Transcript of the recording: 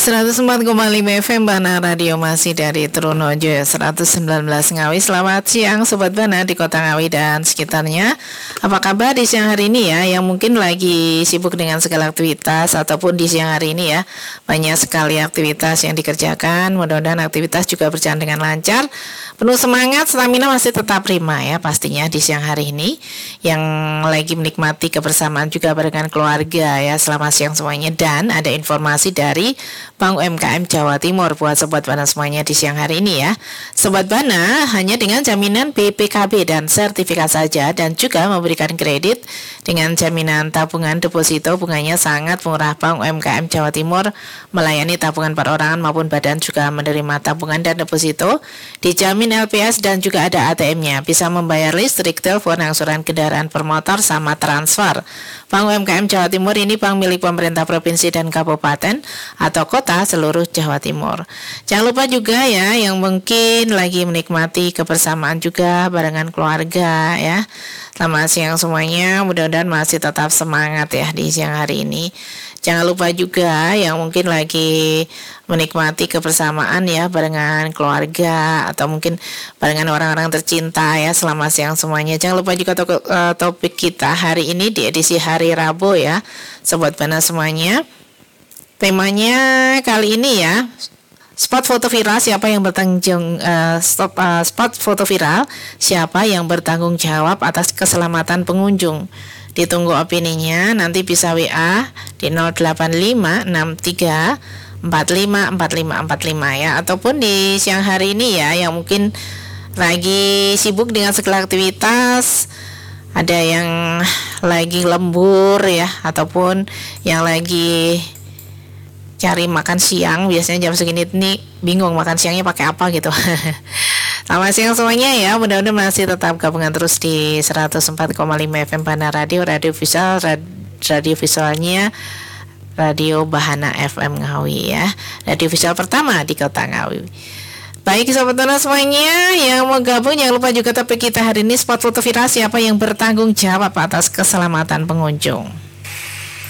104,5 FM Bana Radio masih dari Trunojo 119 Ngawi. Selamat siang Sobat Bana di Kota Ngawi dan sekitarnya. Apa kabar di siang hari ini ya? Yang mungkin lagi sibuk dengan segala aktivitas ataupun di siang hari ini ya, banyak sekali aktivitas yang dikerjakan. Mudah-mudahan aktivitas juga berjalan dengan lancar, penuh semangat, stamina masih tetap prima ya pastinya di siang hari ini. Yang lagi menikmati kebersamaan juga barengan keluarga ya. Selamat siang semuanya. Dan ada informasi dari Bank UMKM Jawa Timur buat Sobat Bana semuanya di siang hari ini ya. Sobat Bana hanya dengan jaminan BPKB dan sertifikat saja, dan juga memberikan kredit dengan jaminan tabungan deposito bunganya sangat murah. Bank UMKM Jawa Timur melayani tabungan perorangan maupun badan, juga menerima tabungan dan deposito, dijamin LPS dan juga ada ATM-nya. Bisa membayar listrik, telepon, angsuran kendaraan bermotor sama transfer. Bank UMKM Jawa Timur ini bank milik pemerintah provinsi dan kabupaten atau kota seluruh Jawa Timur. Jangan lupa juga ya yang mungkin lagi menikmati kebersamaan juga barengan keluarga ya. Selamat siang semuanya, mudah-mudahan masih tetap semangat ya di siang hari ini. Jangan lupa juga yang mungkin lagi menikmati kebersamaan ya barengan keluarga atau mungkin barengan orang-orang tercinta ya. Selamat siang semuanya. Jangan lupa juga topik kita hari ini di edisi hari Rabu ya, Sobat Bana semuanya. Temanya kali ini ya, spot foto viral siapa yang bertanggung spot foto viral siapa yang bertanggung jawab atas keselamatan pengunjung. Ditunggu opininya, nanti bisa WA di 08563454545 ya, ataupun di siang hari ini ya yang mungkin lagi sibuk dengan segala aktivitas. Ada yang lagi lembur ya, ataupun yang lagi cari makan siang. Biasanya jam segini nih bingung makan siangnya pakai apa gitu. Selamat siang semuanya ya, mudah-mudahan masih tetap gabungan terus di 104,5 FM Bana Radio, radio visual, radio visualnya Radio Bahana FM Ngawi ya, radio visual pertama di Kota Ngawi. Baik Sobat Bana semuanya yang mau gabung, jangan lupa juga topik kita hari ini spot foto viral siapa yang bertanggung jawab atas keselamatan pengunjung.